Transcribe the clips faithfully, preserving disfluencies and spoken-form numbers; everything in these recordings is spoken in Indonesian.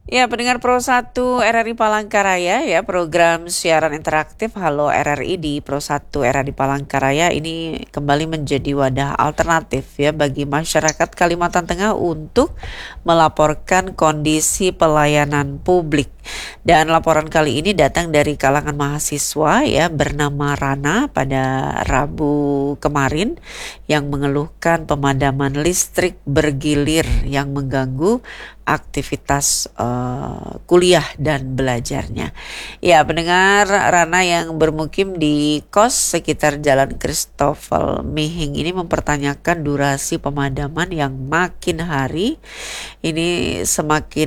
Ya, pendengar Pro satu R R I Palangkaraya ya, program siaran interaktif Halo R R I di Pro satu R R I Palangkaraya ini kembali menjadi wadah alternatif ya bagi masyarakat Kalimantan Tengah untuk melaporkan kondisi pelayanan publik. Dan laporan kali ini datang dari kalangan mahasiswa ya bernama Rana pada Rabu kemarin yang mengeluhkan pemadaman listrik bergilir yang mengganggu aktivitas uh, kuliah dan belajarnya. Ya, pendengar, Rana yang bermukim di kos sekitar Jalan Christopher Mihing ini mempertanyakan durasi pemadaman yang makin hari ini semakin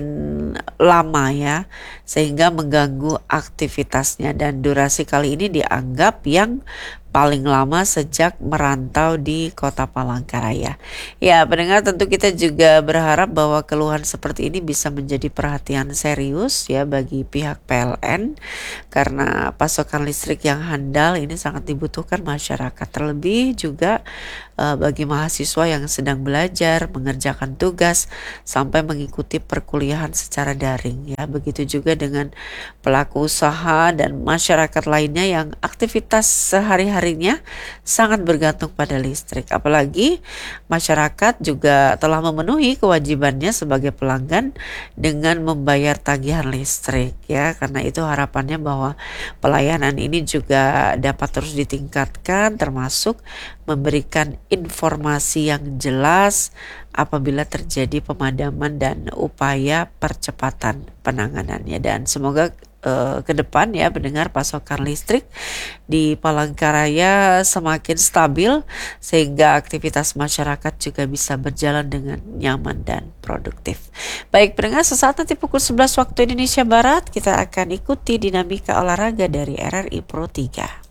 lama ya, sehingga mengganggu aktivitasnya, dan durasi kali ini dianggap yang paling lama sejak merantau di Kota Palangkaraya. Ya, pendengar, tentu kita juga berharap bahwa keluhan seperti ini bisa menjadi perhatian serius ya bagi pihak P L N, karena pasokan listrik yang handal ini sangat dibutuhkan masyarakat, terlebih juga uh, bagi mahasiswa yang sedang belajar, mengerjakan tugas sampai mengikuti perkuliahan secara daring ya. Begitu juga dengan pelaku usaha dan masyarakat lainnya yang aktivitas sehari-hari harinya sangat bergantung pada listrik. Apalagi masyarakat juga telah memenuhi kewajibannya sebagai pelanggan dengan membayar tagihan listrik ya. Karena itu harapannya bahwa pelayanan ini juga dapat terus ditingkatkan, termasuk memberikan informasi yang jelas apabila terjadi pemadaman dan upaya percepatan penanganannya. Dan semoga uh, ke depan ya pendengar, pasokan listrik di Palangkaraya semakin stabil sehingga aktivitas masyarakat juga bisa berjalan dengan nyaman dan produktif. Baik pendengar, sesaat nanti pukul sebelas waktu Indonesia Barat kita akan ikuti dinamika olahraga dari R R I Pro tiga.